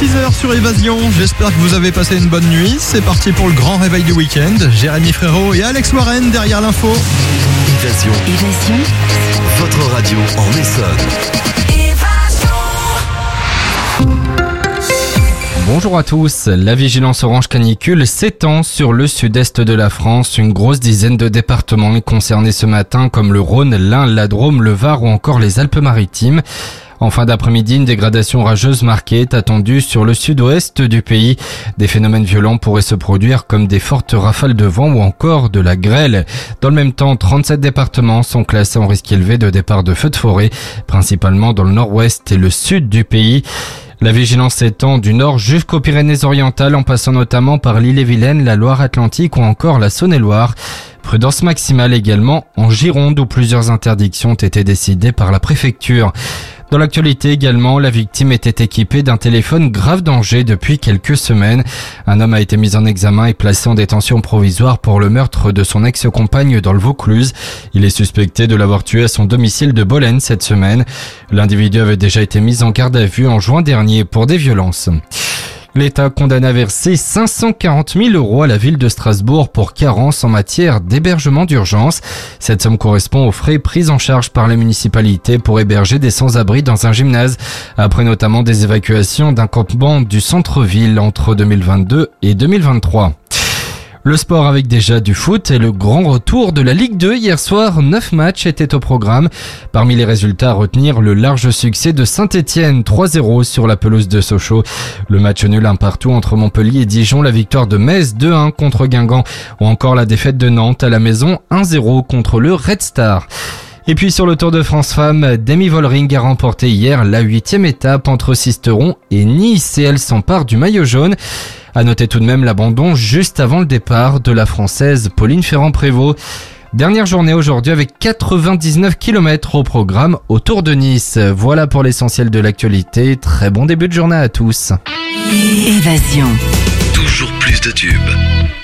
6h sur Évasion. J'espère que vous avez passé une bonne nuit. C'est parti pour le grand réveil du week-end. Jérémy Frérot et Alex Warren derrière l'info. Évasion. Votre radio en Essonne. Bonjour à tous. La vigilance orange canicule s'étend sur le sud-est de la France. Une grosse dizaine de départements est concernée ce matin, comme le Rhône, l'Ain, la Drôme, le Var ou encore les Alpes-Maritimes. En fin d'après-midi, une dégradation orageuse marquée est attendue sur le sud-ouest du pays. Des phénomènes violents pourraient se produire comme des fortes rafales de vent ou encore de la grêle. Dans le même temps, 37 départements sont classés en risque élevé de départ de feux de forêt, principalement dans le nord-ouest et le sud du pays. La vigilance s'étend du nord jusqu'aux Pyrénées-Orientales en passant notamment par l'Ille-et-Vilaine, la Loire-Atlantique ou encore la Saône-et-Loire. Prudence maximale également en Gironde où plusieurs interdictions ont été décidées par la préfecture. Dans l'actualité également, la victime était équipée d'un téléphone grave danger depuis quelques semaines. Un homme a été mis en examen et placé en détention provisoire pour le meurtre de son ex-compagne dans le Vaucluse. Il est suspecté de l'avoir tué à son domicile de Bolène cette semaine. L'individu avait déjà été mis en garde à vue en juin dernier pour des violences. L'État condamne à verser 540 000 € à la ville de Strasbourg pour carence en matière d'hébergement d'urgence. Cette somme correspond aux frais pris en charge par les municipalités pour héberger des sans-abri dans un gymnase, après notamment des évacuations d'un campement du centre-ville entre 2022 et 2023. Le sport avec déjà du foot et le grand retour de la Ligue 2. Hier soir, 9 matchs étaient au programme. Parmi les résultats à retenir, le large succès de Saint-Etienne, 3-0 sur la pelouse de Sochaux. Le match nul 1-1 entre Montpellier et Dijon, la victoire de Metz 2-1 contre Guingamp ou encore la défaite de Nantes à la maison 1-0 contre le Red Star. Et puis sur le Tour de France Femmes, Demi Vollering a remporté hier la 8e étape entre Sisteron et Nice et elle s'empare du maillot jaune. À noter tout de même l'abandon juste avant le départ de la Française Pauline Ferrand-Prévot. Dernière journée aujourd'hui avec 99 km au programme au Tour de Nice. Voilà pour l'essentiel de l'actualité. Très bon début de journée à tous. Évasion. Toujours plus de tubes.